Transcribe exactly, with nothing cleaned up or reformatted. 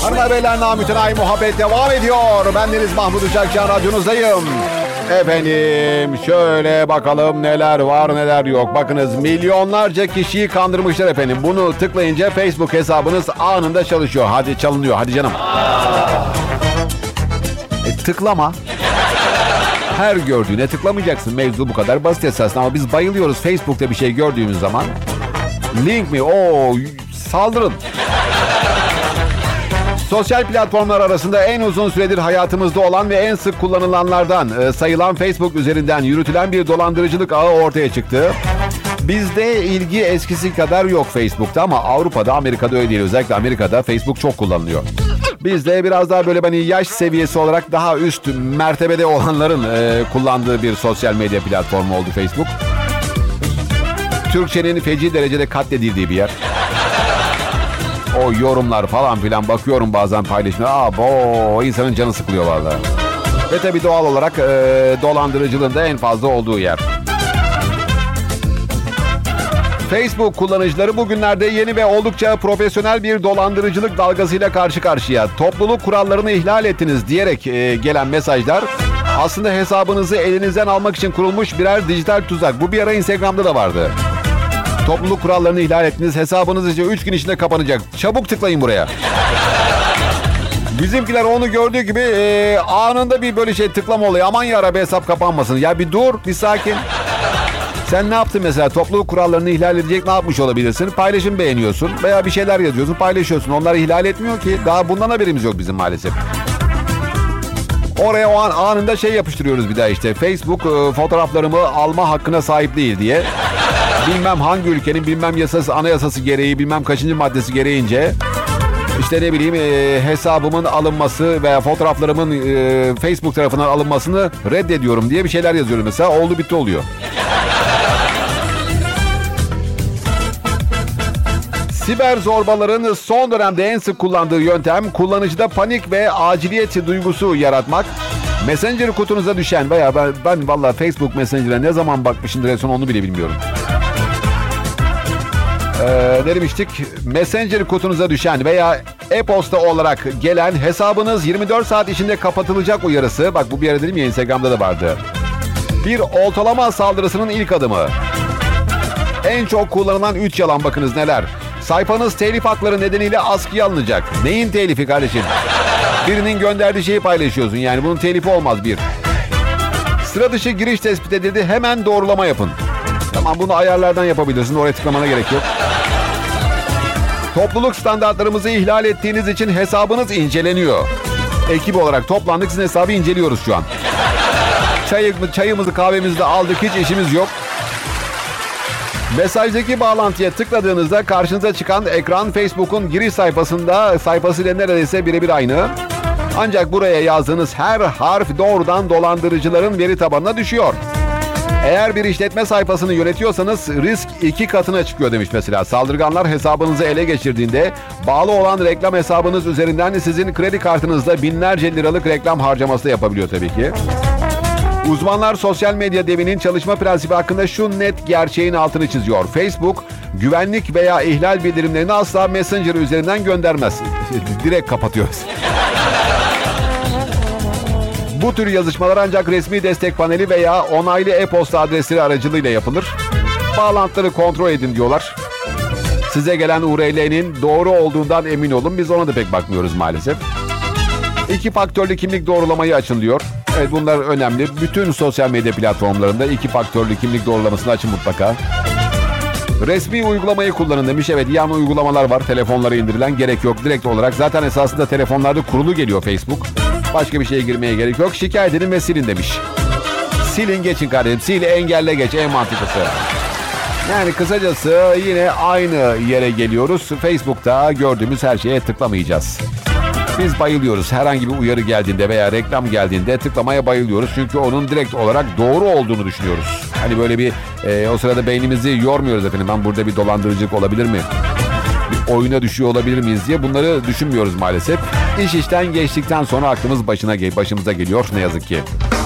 Hanımlar beyler, namütenayi muhabbet devam ediyor. Bendeniz Mahmut Uçakcan, radyonuzdayım. Efendim şöyle bakalım neler var neler yok. Bakınız, milyonlarca kişiyi kandırmışlar efendim. Bunu tıklayınca Facebook hesabınız anında çalışıyor. Hadi çalınıyor, hadi canım. E, tıklama. Her gördüğüne tıklamayacaksın. Mevzu bu kadar basit esasında. Ama biz bayılıyoruz Facebook'ta bir şey gördüğümüz zaman. Link mi? Oo, saldırın. Sosyal platformlar arasında en uzun süredir hayatımızda olan ve en sık kullanılanlardan e, sayılan Facebook üzerinden yürütülen bir dolandırıcılık ağı ortaya çıktı. Bizde ilgi eskisi kadar yok Facebook'ta ama Avrupa'da, Amerika'da öyle değil. Özellikle Amerika'da Facebook çok kullanılıyor. Bizde biraz daha böyle hani yaş seviyesi olarak daha üst mertebede olanların e, kullandığı bir sosyal medya platformu oldu Facebook. Türkçenin feci derecede katledildiği bir yer. O yorumlar falan filan, bakıyorum bazen paylaşımlara. Aa, bo, insanın canı sıkılıyor vallahi. Ve tabii doğal olarak e, dolandırıcılığın da en fazla olduğu yer. Facebook kullanıcıları bugünlerde yeni ve oldukça profesyonel bir dolandırıcılık dalgasıyla karşı karşıya. Topluluk kurallarını ihlal ettiniz diyerek e, gelen mesajlar aslında hesabınızı elinizden almak için kurulmuş birer dijital tuzak. Bu bir ara Instagram'da da vardı. Topluluk kurallarını ihlal ettiniz, hesabınız için üç gün içinde kapanacak. Çabuk tıklayın buraya. Bizimkiler onu gördüğü gibi e, anında bir böyle şey tıklama oluyor. Aman yarabbi, hesap kapanmasın. Ya bir dur, bir sakin. Sen ne yaptın mesela? Topluluk kurallarını ihlal edecek ne yapmış olabilirsin? Paylaşım beğeniyorsun veya bir şeyler yazıyorsun, paylaşıyorsun. Onlar ihlal etmiyor ki. Daha bundan haberimiz yok bizim maalesef. Oraya o an anında şey yapıştırıyoruz bir daha işte. Facebook e, fotoğraflarımı alma hakkına sahip değil diye. Bilmem hangi ülkenin bilmem yasası, anayasası gereği, bilmem kaçıncı maddesi gereğince işte ne bileyim e, hesabımın alınması veya fotoğraflarımın e, Facebook tarafından alınmasını reddediyorum diye bir şeyler yazıyorum mesela. Oldu bitti oluyor. Siber zorbaların son dönemde en sık kullandığı yöntem kullanıcıda panik ve aciliyet duygusu yaratmak. Messenger kutunuza düşen veya ben, ben vallahi Facebook Messenger'a ne zaman bakmışımdır en son onu bile bilmiyorum. Ee, ne demiştik? Messenger kutunuza düşen veya e-posta olarak gelen hesabınız yirmi dört saat içinde kapatılacak uyarısı. Bak bu bir ara dedim ya, Instagram'da da vardı. Bir oltalama saldırısının ilk adımı. En çok kullanılan üç yalan bakınız neler. Sayfanız telif hakları nedeniyle askıya alınacak. Neyin telifi kardeşim? Birinin gönderdiği şeyi paylaşıyorsun. Yani bunun telifi olmaz bir. Sıra dışı giriş tespit edildi. Hemen doğrulama yapın. Tamam, bunu ayarlardan yapabilirsin. Oraya tıklamana gerek yok. Topluluk standartlarımızı ihlal ettiğiniz için hesabınız inceleniyor. Ekip olarak toplandık, sizin hesabı inceliyoruz şu an. Çay, çayımızı kahvemizi de aldık, hiç işimiz yok. Mesajdaki bağlantıya tıkladığınızda karşınıza çıkan ekran Facebook'un giriş sayfasında sayfasıyla neredeyse birebir aynı. Ancak buraya yazdığınız her harf doğrudan dolandırıcıların veri tabanına düşüyor. Eğer bir işletme sayfasını yönetiyorsanız risk iki katına çıkıyor demiş mesela. Saldırganlar hesabınızı ele geçirdiğinde bağlı olan reklam hesabınız üzerinden sizin kredi kartınızda binlerce liralık reklam harcaması da yapabiliyor tabii ki. Uzmanlar sosyal medya devinin çalışma prensibi hakkında şu net gerçeğin altını çiziyor. Facebook güvenlik veya ihlal bildirimlerini asla Messenger üzerinden göndermez. Direkt kapatıyoruz. Bu tür yazışmalar ancak resmi destek paneli veya onaylı e-posta adresleri aracılığıyla yapılır. Bağlantıları kontrol edin diyorlar. Size gelen U R L'nin doğru olduğundan emin olun. Biz ona da pek bakmıyoruz maalesef. İki faktörlü kimlik doğrulamayı açın diyor. Evet, bunlar önemli. Bütün sosyal medya platformlarında iki faktörlü kimlik doğrulamasını açın mutlaka. Resmi uygulamayı kullanın demiş. Evet, yan uygulamalar var. Telefonlara indirilen, gerek yok. Direkt olarak zaten esasında telefonlarda kurulu geliyor Facebook. Başka bir şeye girmeye gerek yok. Şikayet edin ve silin demiş. Silin geçin kardeşim. Sil, engelle geç, en mantıklısı. Yani kısacası yine aynı yere geliyoruz. Facebook'ta gördüğümüz her şeye tıklamayacağız. Biz bayılıyoruz. Herhangi bir uyarı geldiğinde veya reklam geldiğinde tıklamaya bayılıyoruz. Çünkü onun direkt olarak doğru olduğunu düşünüyoruz. Hani böyle bir e, o sırada beynimizi yormuyoruz efendim. Ben burada bir dolandırıcılık olabilir mi? Bir oyuna düşüyor olabilir miyiz diye bunları düşünmüyoruz maalesef. İş işten geçtikten sonra aklımız başına başımıza geliyor ne yazık ki.